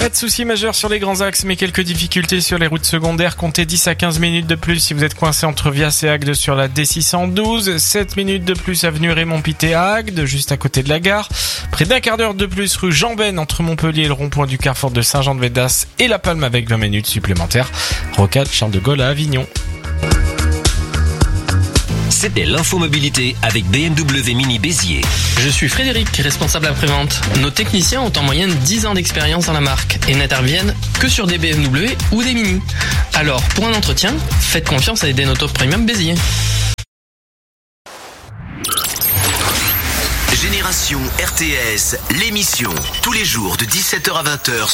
Pas de soucis majeurs sur les grands axes, mais quelques difficultés sur les routes secondaires. Comptez 10 à 15 minutes de plus si vous êtes coincé entre Vias et Agde sur la D612. 7 minutes de plus avenue Raymond-Pittet à Agde, juste à côté de la gare. Près d'un quart d'heure de plus rue Jean Ben entre Montpellier et le rond-point du carrefour de Saint-Jean-de-Védas et La Palme avec 20 minutes supplémentaires. Rocade Charles de Gaulle à Avignon. C'était l'infomobilité avec BMW Mini Béziers. Je suis Frédéric, responsable après-vente. Nos techniciens ont en moyenne 10 ans d'expérience dans la marque et n'interviennent que sur des BMW ou des Mini. Alors, pour un entretien, faites confiance à Eden Auto Premium Béziers. Génération RTS, l'émission, tous les jours de 17h à 20h